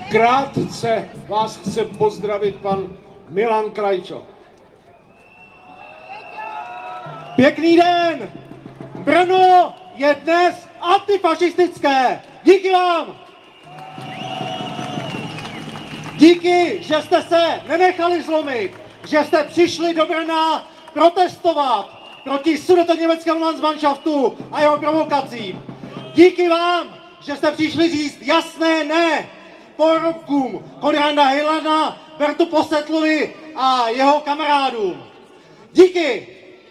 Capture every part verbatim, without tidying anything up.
Krátce vás chce pozdravit pan Milan Krajčo. Pěkný den! Brno je dnes antifašistické! Díky vám! Díky, že jste se nenechali zlomit, že jste přišli do Brna protestovat proti sudetoněmeckému Landsmannschaftu a jeho provokacím. Díky vám, že jste přišli říct jasné ne porobkům Konrada Heylana, Bertu Posseltlovi a jeho kamarádům. Díky!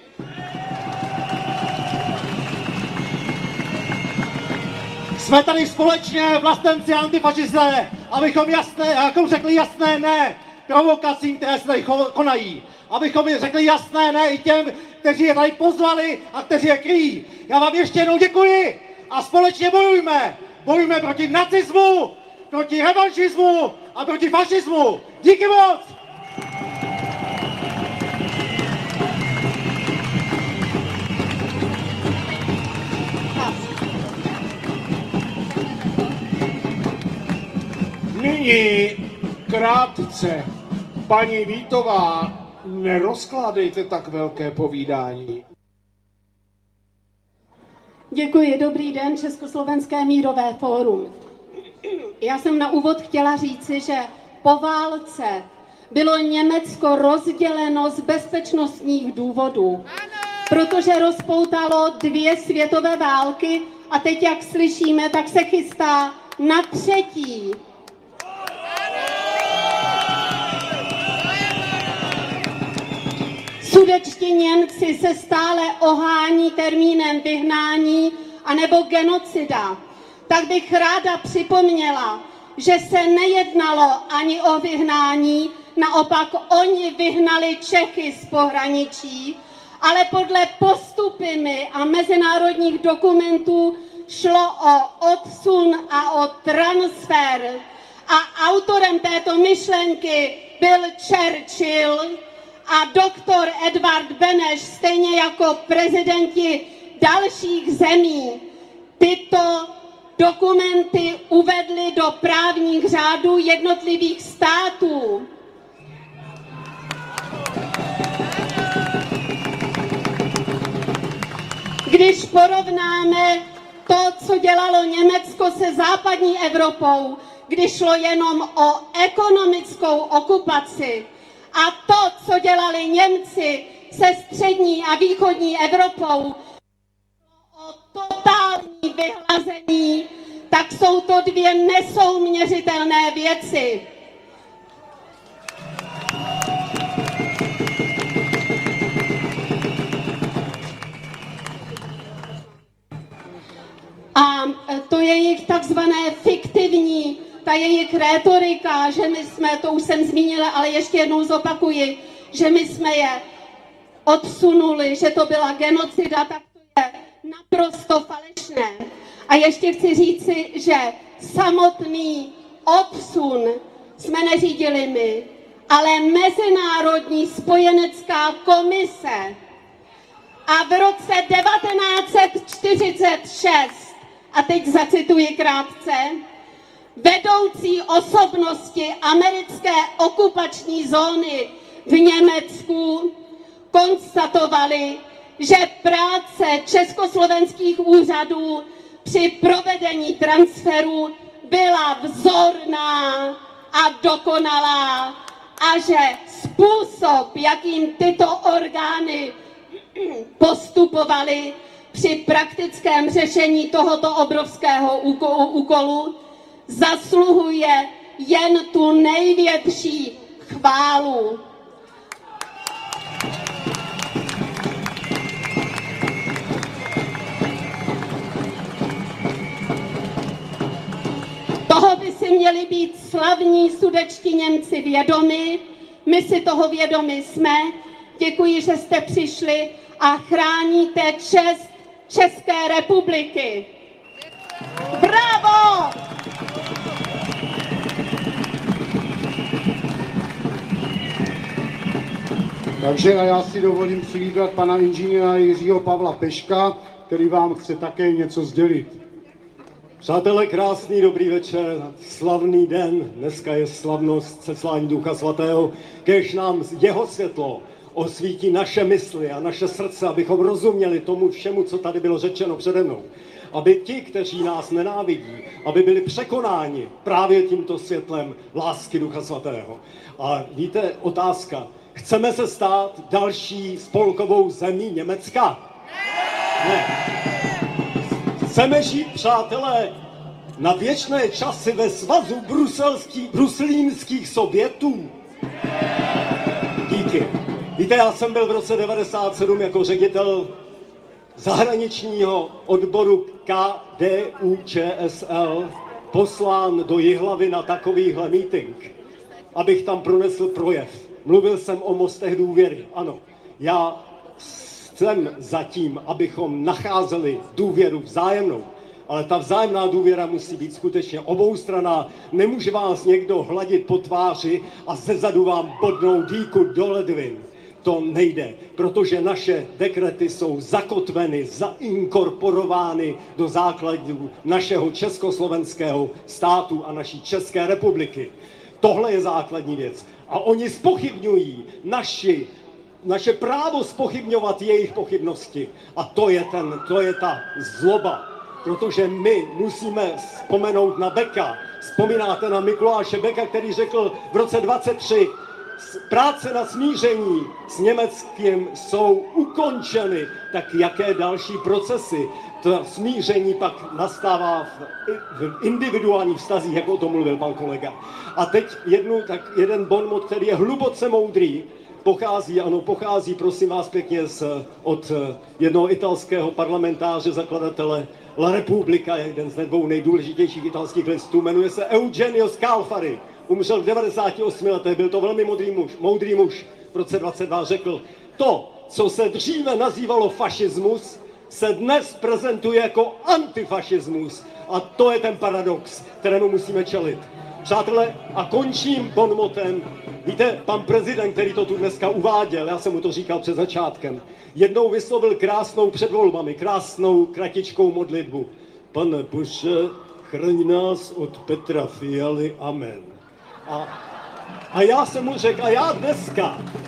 Jsme tady společně, vlastenci a antifašisté, abychom, jasné, abychom řekli jasné ne provokacím, které se tady konají. Abychom řekli jasné ne i těm, kteří je tady pozvali a kteří je kryjí. Já vám ještě jednou děkuji a společně bojujme. Bojujme proti nacismu, proti revanšismu a proti fašismu. Díky moc! Nyní krátce, paní Vítová, nerozkládejte tak velké povídání. Děkuji, dobrý den, Československé mírové fórum. Já jsem na úvod chtěla říci, že po válce bylo Německo rozděleno z bezpečnostních důvodů, protože rozpoutalo dvě světové války a teď, jak slyšíme, tak se chystá na třetí. Sudetští Němci se stále ohání termínem vyhnání anebo genocida. Tak bych ráda připomněla, že se nejednalo ani o vyhnání, naopak oni vyhnali Čechy z pohraničí, ale podle postupy a mezinárodních dokumentů šlo o odsun a o transfer. A autorem této myšlenky byl Churchill a doktor Edvard Beneš, stejně jako prezidenti dalších zemí. Tyto dokumenty uvedly do právních řádů jednotlivých států. Když porovnáme to, co dělalo Německo se západní Evropou, když šlo jenom o ekonomickou okupaci, a to, co dělali Němci se střední a východní Evropou, o totální vyhlazení, tak jsou to dvě nesouměřitelné věci. A to je jejich takzvané fiktivní, ta jejich rétorika, že my jsme, to už jsem zmínila, ale ještě jednou zopakuji, že my jsme je odsunuli, že to byla genocida, tak to je naprosto falešné. A ještě chci říci, že samotný odsun jsme neřídili my, ale Mezinárodní spojenecká komise. A v roce devatenáct set čtyřicet šest, a teď zacituji krátce, vedoucí osobnosti americké okupační zóny v Německu konstatovali, že práce československých úřadů při provedení transferu byla vzorná a dokonalá a že způsob, jakým tyto orgány postupovaly při praktickém řešení tohoto obrovského úkolu, zasluhuje jen tu největší chválu. Toho by si měli být slavní sudetští Němci vědomi, my si toho vědomi jsme. Děkuji, že jste přišli a chráníte čest České republiky. Bravo! Takže a já si dovolím přivítat pana inženýra Jiřího Pavla Peška, který vám chce také něco sdělit. Přátelé, krásný dobrý večer, slavný den, dneska je slavnost seslání Ducha Svatého, kéž nám jeho světlo osvítí naše mysli a naše srdce, abychom rozuměli tomu všemu, co tady bylo řečeno přede mnou. Aby ti, kteří nás nenávidí, aby byli překonáni právě tímto světlem lásky Ducha Svatého. A víte, otázka, chceme se stát další spolkovou zemí Německa? Ne. Chceme žít, přátelé, na věčné časy ve svazu bruselských, bruslínských sovětů? Díky. Víte, já jsem byl v roce devadesát sedm jako ředitel zahraničního odboru K D U Č S L poslán do Jihlavy na takovýhle meeting, abych tam pronesl projev. Mluvil jsem o mostech důvěry. Ano, já jsem zatím, abychom nacházeli důvěru vzájemnou, ale ta vzájemná důvěra musí být skutečně oboustranná. Nemůže vás někdo hladit po tváři a zezadu vám bodnout dýku do ledvin. To nejde, protože naše dekrety jsou zakotveny, zainkorporovány do základů našeho československého státu a naší České republiky. Tohle je základní věc. A oni zpochybňují naši naše právo zpochybňovat jejich pochybnosti. A to je, ten, to je ta zloba. Protože my musíme vzpomenout na Beka. Vzpomínáte na Mikuláše Beka, který řekl v roce dvacet tři, práce na smíření s Německým jsou ukončeny. Tak jaké další procesy? To smíření pak nastává v, v individuálních vztazích, jak o tom mluvil pan kolega. A teď jednu, tak jeden bonmot, který je hluboce moudrý, Pochází, ano, pochází, prosím vás pěkně, z, od jednoho italského parlamentáře, zakladatele La Repubblica, jeden z dvou nejdůležitějších italských listů, jmenuje se Eugenio Scalfari. Umřel v devadesáti osmi letech, byl to velmi moudrý muž, moudrý muž. V roce dvacet dva řekl, to, co se dříve nazývalo fašismus, se dnes prezentuje jako antifašismus. A to je ten paradox, kterému musíme čelit. Přátelé, a končím bonmotem. Víte, pan prezident, který to tu dneska uváděl, já jsem mu to říkal před začátkem, jednou vyslovil krásnou před volbami, krásnou kratičkou modlitbu. Pane Bože, chraň nás od Petra Fialy, amen. A, a já jsem mu řekl, a já dneska